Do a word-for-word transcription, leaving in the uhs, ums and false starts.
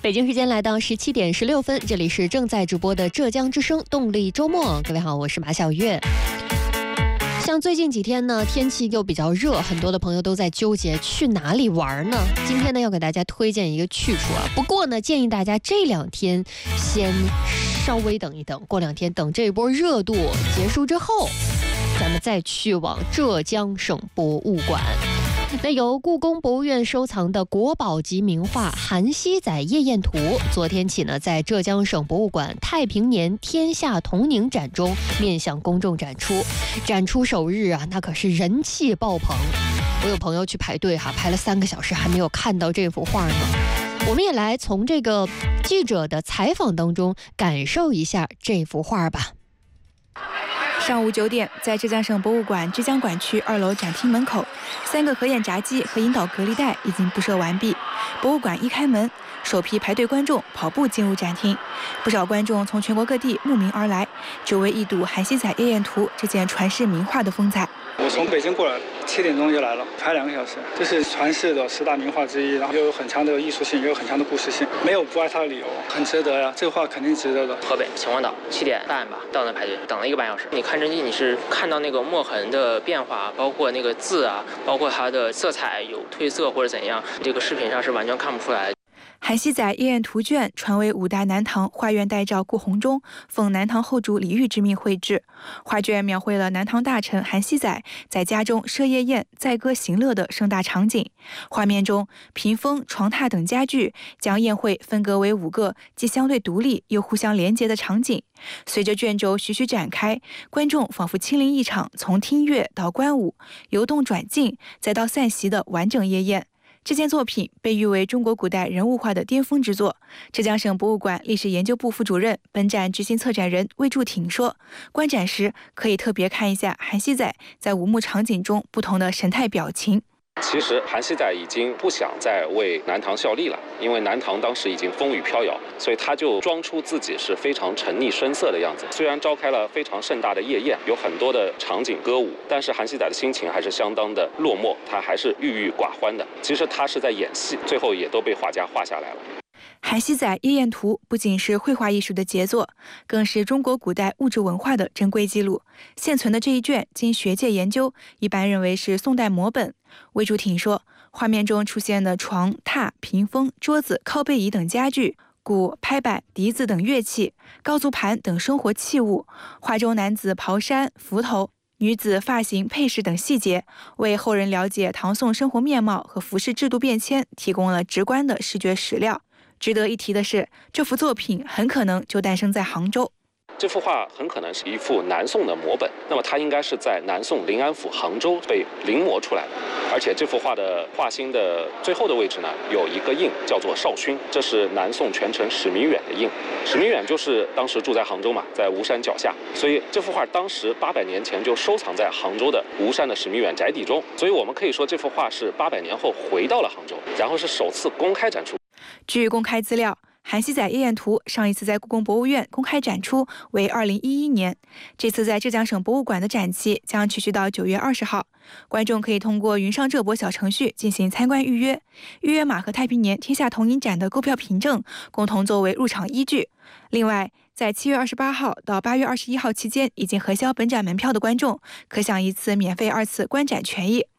北京时间来到十七点十六分，这里是正在直播的浙江之声动力周末。各位好，我是马小月。像最近几天呢，天气又比较热，很多的朋友都在纠结去哪里玩呢。今天呢，要给大家推荐一个去处啊。不过呢，建议大家这两天先稍微等一等，过两天等这一波热度结束之后，咱们再去往浙江省博物馆。那由故宫博物院收藏的国宝级名画《韩熙载夜宴图》，昨天起呢，在浙江省博物馆太平年天下童宁展中面向公众展出。展出首日啊，那可是人气爆棚。我有朋友去排队哈，排了三个小时还没有看到这幅画呢。我们也来从这个记者的采访当中感受一下这幅画吧。 上午九点，在浙江省博物馆浙江馆区二楼展厅门口，三个合眼闸机和引导隔离带已经布设完毕。博物馆一开门，首批排队观众跑步进入展厅，不少观众从全国各地慕名而来，只为一睹《韩熙载夜宴图》这件传世名画的风采。 我从北京过来，七点钟就来了，排两个小时。这是传世的十大名画之一，然后又有很强的艺术性，又有很强的故事性，没有不爱它的理由，很值得呀。这个画肯定值得的。 河北秦皇岛七点半吧到那排队，等了一个半小时。你看真迹，你是看到那个墨痕的变化，包括那个字啊，包括它的色彩有褪色或者怎样，这个视频上是完全看不出来的。 韩熙载夜宴图卷传为五代南唐画院代诏顾闳中奉南唐后主李煜之命绘制。画卷描绘了南唐大臣韩熙载在家中设夜宴、载歌行乐的盛大场景。画面中，屏风、床榻等家具将宴会分隔为五个既相对独立又互相连结的场景。随着卷轴徐徐展开，观众仿佛亲临一场从听乐到观舞、由动转静再到散席的完整夜宴。这件作品被誉为中国古代人物画的巅峰之作。浙江省博物馆历史研究部副主任、本展执行策展人魏柱挺说，观展时可以特别看一下韩熙载在五幕场景中不同的神态表情。 其实韩熙载已经不想再为南唐效力了，因为南唐当时已经风雨飘摇，所以他就装出自己是非常沉溺声色的样子。虽然召开了非常盛大的夜宴，有很多的场景歌舞，但是韩熙载的心情还是相当的落寞，他还是郁郁寡欢的。其实他是在演戏，最后也都被画家画下来了。 韩熙载夜宴图不仅是绘画艺术的杰作，更是中国古代物质文化的珍贵记录。现存的这一卷经学界研究，一般认为是宋代摹本。魏柱挺说，画面中出现的床、榻、屏风、桌子、靠背椅等家具，鼓、拍板、笛子等乐器，高足盘等生活器物，画中男子袍衫、幞头，女子发型、配饰等细节，为后人了解唐宋生活面貌和服饰制度变迁提供了直观的视觉史料。值得一提的是，这幅作品很可能就诞生在杭州。 这幅画很可能是一幅南宋的摹本，那么它应该是在南宋临安府杭州被临摹出来的。而且这幅画的画心的最后的位置呢，有一个印叫做少勋，这是南宋权臣史弥远的印。史弥远就是当时住在杭州嘛，在吴山脚下，所以这幅画当时八百年前就收藏在杭州的吴山的史弥远宅邸中。所以我们可以说，这幅画是八百年后回到了杭州，然后是首次公开展出。 据公开资料，韩熙载夜宴图上一次在故宫博物院公开展出为二零一一年，这次在浙江省博物馆的展期将持续到九月二十号。观众可以通过云上浙博小程序进行参观预约，预约码和太平年天下童宁展的购票凭证共同作为入场依据。另外，在七月二十八号到八月二十一号期间已经核销本展门票的观众，可享一次免费二次观展权益。